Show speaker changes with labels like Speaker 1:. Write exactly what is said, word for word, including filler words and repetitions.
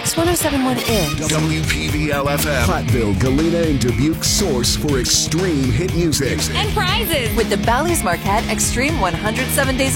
Speaker 1: X one oh seven point one is
Speaker 2: W P V L F M.
Speaker 3: Platteville, Galena, and Dubuque's source for extreme hit music.
Speaker 1: and prizes with the Bally's Marquette Extreme one hundred seven Days